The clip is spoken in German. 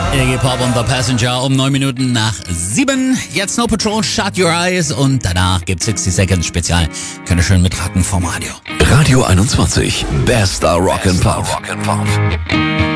Iggy Pop und The Passenger um 9 Minuten nach 7. Jetzt Snow Patrol, Shut Your Eyes und danach gibt's 60 Seconds Spezial. Könnt ihr schön mitraten vom Radio. Radio 21, bester Rock and Pop.